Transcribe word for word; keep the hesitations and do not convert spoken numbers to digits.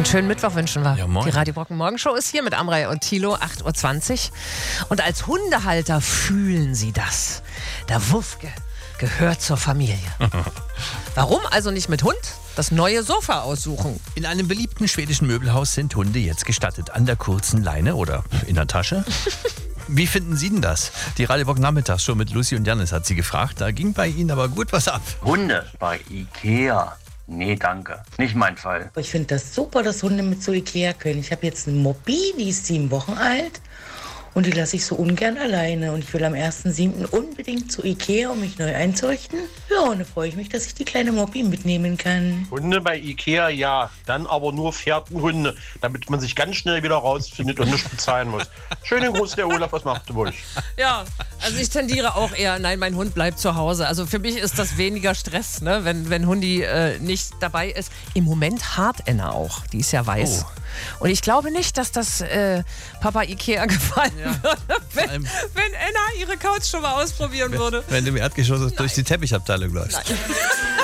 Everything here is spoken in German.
Einen schönen Mittwoch wünschen wir. Ja, moin. Die Radio Brocken Morgenshow ist hier mit Amrei und Thilo, acht Uhr zwanzig. Und als Hundehalter fühlen Sie das. Der Wufke gehört zur Familie. Warum also nicht mit Hund das neue Sofa aussuchen? In einem beliebten schwedischen Möbelhaus sind Hunde jetzt gestattet. An der kurzen Leine oder in der Tasche. Wie finden Sie denn das? Die Radio Brocken Nachmittagsshow mit Lucy und Janis hat sie gefragt. Da ging bei Ihnen aber gut was ab. Hunde bei Ikea. Nee, danke. Nicht mein Fall. Ich finde das super, dass Hunde mit zu Ikea können. Ich habe jetzt eine Mopi, die ist sieben Wochen alt. Und die lasse ich so ungern alleine. Und ich will am ersten siebten unbedingt zu Ikea, um mich neu einzurichten. Ja, und da freue ich mich, dass ich die kleine Mopi mitnehmen kann. Hunde bei Ikea, ja. Dann aber nur Pferdenhunde, damit man sich ganz schnell wieder rausfindet und nicht bezahlen muss. Schönen Gruß, der Olaf aus Magdeburg. Ja, also ich tendiere auch eher, nein, mein Hund bleibt zu Hause. Also für mich ist das weniger Stress, ne, wenn, wenn Hundi äh, nicht dabei ist. Im Moment hart Enna auch, die ist ja weiß. Oh. Und ich glaube nicht, dass das äh, Papa Ikea gefallen Ja, würde, wenn, allem- wenn Enna ihre Couch schon mal ausprobieren würde. Wenn du im Erdgeschoss durch die Teppichabteilung läufst. Nein.